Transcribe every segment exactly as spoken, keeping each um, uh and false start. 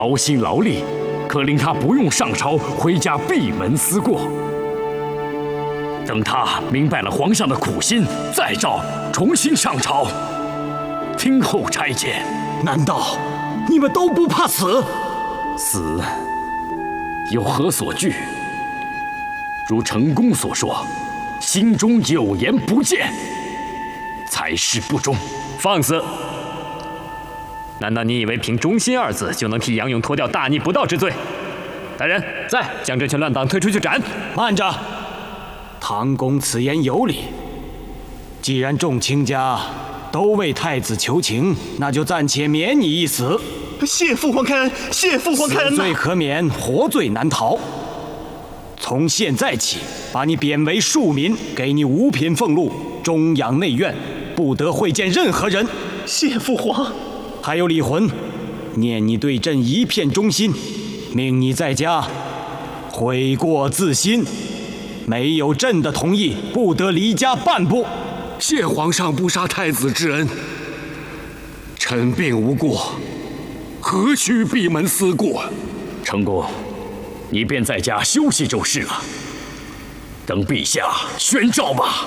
劳心劳力，可令他不用上朝，回家闭门思过。等他明白了皇上的苦心，再召重新上朝，听候差遣。 难道你们都不怕死？ 死有何所惧？如成公所说，心中有言不见，才是不忠。 放肆！难道你以为凭忠心二字就能替杨勇脱掉大逆不道之罪？大人，在，将这群乱党推出去斩！ 慢着，唐公此言有理。既然众卿家都为太子求情，那就暂且免你一死。 谢父皇开恩，谢父皇开恩！ 死罪可免，活罪难逃。从现在起，把你贬为庶民，给你五品俸禄，终养内院，不得会见任何人。 谢父皇。 还有李浑，念你对朕一片忠心，命你在家悔过自新，没有朕的同意，不得离家半步。 谢皇上不杀太子之恩，臣并无过，何须闭门思过？ 成公，你便在家休息就是了，等陛下宣诏吧。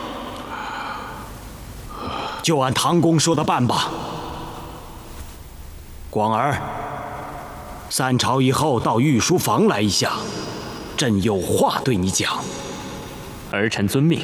就按唐公说的办吧。广儿，散朝以后到御书房来一下，朕有话对你讲。 儿臣遵命。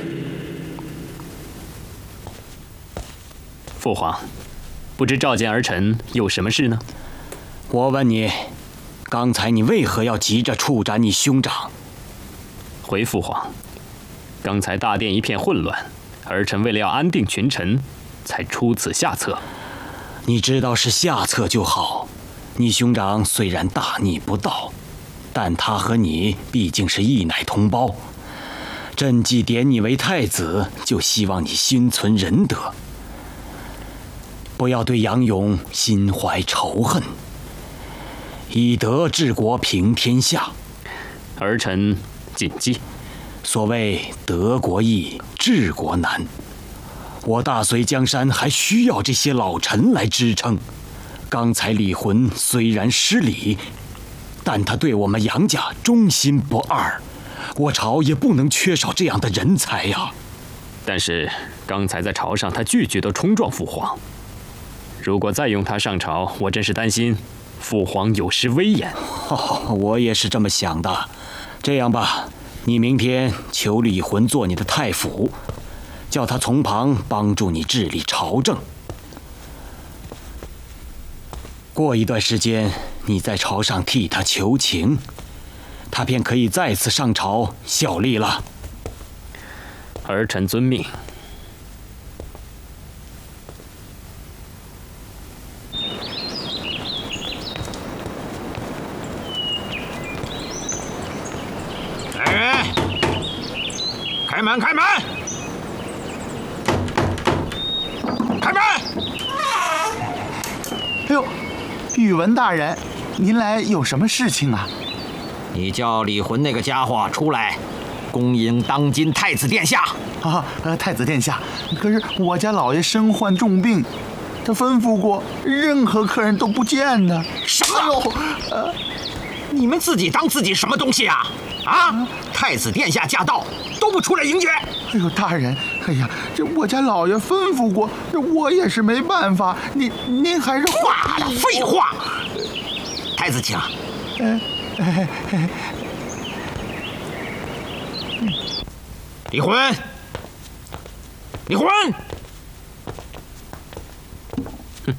父皇，不知召见儿臣有什么事呢？ 我问你，刚才你为何要急着处斩你兄长？ 回父皇，刚才大殿一片混乱，儿臣为了要安定群臣，才出此下策。 你知道是下策就好。你兄长虽然大逆不道，但他和你毕竟是一奶同胞。朕既点你为太子，就希望你心存仁德，不要对杨勇心怀仇恨，以德治国平天下。 儿臣谨记。 所谓德国易，治国难。我大隋江山还需要这些老臣来支撑。刚才李浑虽然失礼，但他对我们杨家忠心不二，我朝也不能缺少这样的人才呀。 但是刚才在朝上，他句句都冲撞父皇。如果再用他上朝，我真是担心父皇有失威严。 哦，我也是这么想的。这样吧，你明天求李浑做你的太傅，叫他从旁帮助你治理朝政。过一段时间，你在朝上替他求情，他便可以再次上朝效力了。 儿臣遵命。 来人，开门！开门！开门！ 哎呦，宇文大人，您来有什么事情啊？ 你叫李浑那个家伙出来，恭迎当今太子殿下。 啊，呃，太子殿下，可是我家老爷身患重病，他吩咐过任何客人都不见呢。 什么？哎呦，呃，你们自己当自己什么东西啊？啊！太子殿下驾到，都不出来迎接。 哎呦，大人，哎呀，这我家老爷吩咐过，这我也是没办法。您您还是话了，废话。太子请。 哎哎哎， 李浑，李浑， 哼，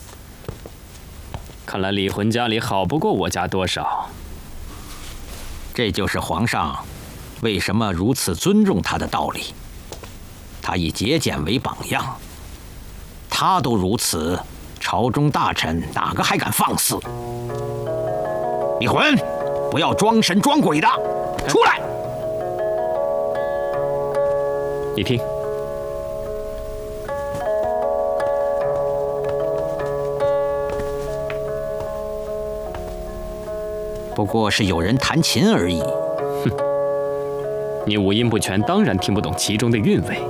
看来李浑家里好不过我家多少。 这就是皇上为什么如此尊重他的道理。他以节俭为榜样，他都如此，朝中大臣哪个还敢放肆？李浑，不要装神装鬼的，出来！ 你听， 不过是有人弹琴而已。 哼，你五音不全，当然听不懂其中的韵味。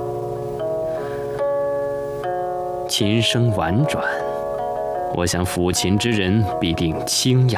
琴声婉转，我想抚琴之人必定清雅